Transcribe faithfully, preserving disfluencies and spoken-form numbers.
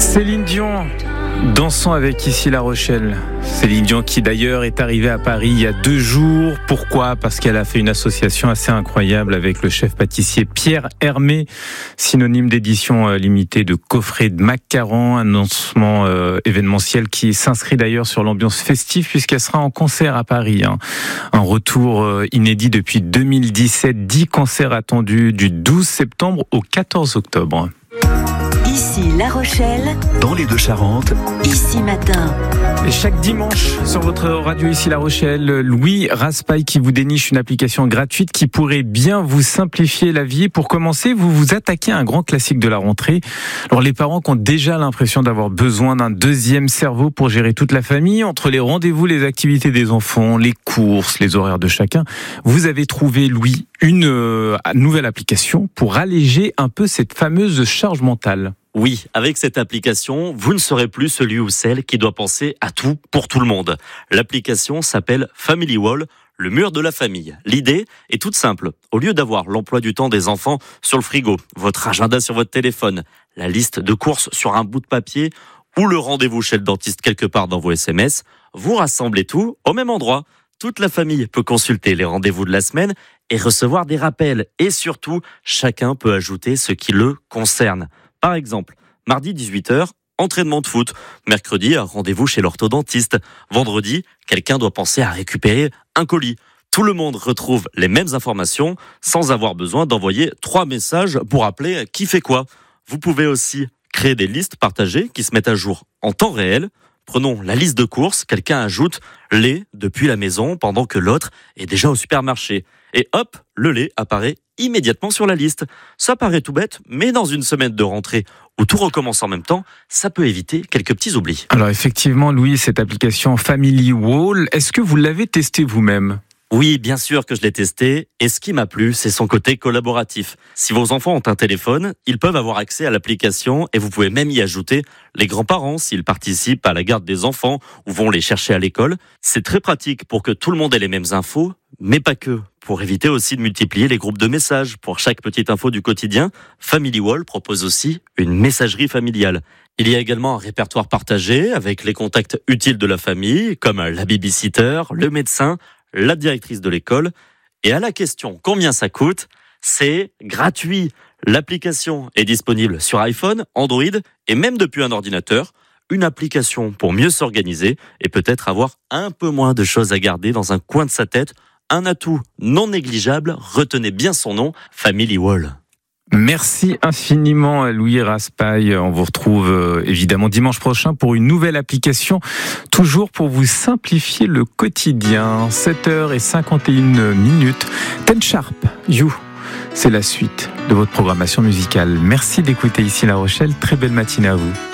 Céline Dion, dansons avec Ici La Rochelle. Céline Dion qui d'ailleurs est arrivée à Paris il y a deux jours. Pourquoi ? Parce qu'elle a fait une association assez incroyable avec le chef pâtissier Pierre Hermé, synonyme d'édition limitée de coffrets de macarons, un lancement euh, événementiel qui s'inscrit d'ailleurs sur l'ambiance festive puisqu'elle sera en concert à Paris. Hein. Un retour euh, inédit depuis deux mille dix-sept, dix concerts attendus du douze septembre au quatorze octobre. Ici La Rochelle, dans les Deux-Charentes, Ici Matin. Et chaque dimanche sur votre radio Ici La Rochelle, Louis Raspail qui vous déniche une application gratuite qui pourrait bien vous simplifier la vie. Pour commencer, vous vous attaquez à un grand classique de la rentrée. Alors les parents qui ont déjà l'impression d'avoir besoin d'un deuxième cerveau pour gérer toute la famille, entre les rendez-vous, les activités des enfants, les courses, les horaires de chacun, vous avez trouvé, Louis, une euh, nouvelle application pour alléger un peu cette fameuse charge mentale. Oui, avec cette application, vous ne serez plus celui ou celle qui doit penser à tout pour tout le monde. L'application s'appelle Family Wall, le mur de la famille. L'idée est toute simple. Au lieu d'avoir l'emploi du temps des enfants sur le frigo, votre agenda sur votre téléphone, la liste de courses sur un bout de papier ou le rendez-vous chez le dentiste quelque part dans vos S M S, vous rassemblez tout au même endroit. Toute la famille peut consulter les rendez-vous de la semaine et recevoir des rappels. Et surtout, chacun peut ajouter ce qui le concerne. Par exemple, mardi dix-huit heures, entraînement de foot. Mercredi, un rendez-vous chez l'orthodontiste. Vendredi, quelqu'un doit penser à récupérer un colis. Tout le monde retrouve les mêmes informations sans avoir besoin d'envoyer trois messages pour appeler qui fait quoi. Vous pouvez aussi créer des listes partagées qui se mettent à jour en temps réel. Prenons la liste de courses, quelqu'un ajoute lait depuis la maison pendant que l'autre est déjà au supermarché. Et hop, le lait apparaît immédiatement sur la liste. Ça paraît tout bête, mais dans une semaine de rentrée où tout recommence en même temps, ça peut éviter quelques petits oublis. Alors effectivement, Louis, cette application Family Wall, est-ce que vous l'avez testée vous-même ? Oui, bien sûr que je l'ai testé, et ce qui m'a plu, c'est son côté collaboratif. Si vos enfants ont un téléphone, ils peuvent avoir accès à l'application et vous pouvez même y ajouter les grands-parents s'ils participent à la garde des enfants ou vont les chercher à l'école. C'est très pratique pour que tout le monde ait les mêmes infos, mais pas que. Pour éviter aussi de multiplier les groupes de messages. Pour chaque petite info du quotidien, Family Wall propose aussi une messagerie familiale. Il y a également un répertoire partagé avec les contacts utiles de la famille, comme la babysitter, le médecin, la directrice de l'école. Et à la question combien ça coûte, c'est gratuit. L'application est disponible sur iPhone, Android et même depuis un ordinateur. Une application pour mieux s'organiser et peut-être avoir un peu moins de choses à garder dans un coin de sa tête. Un atout non négligeable, retenez bien son nom, Family Wall. Merci infiniment Louis Raspail. On vous retrouve euh, évidemment dimanche prochain pour une nouvelle application, toujours pour vous simplifier le quotidien. sept heures cinquante et une minutes. Ten Sharp, You, c'est la suite de votre programmation musicale. Merci d'écouter Ici La Rochelle. Très belle matinée à vous.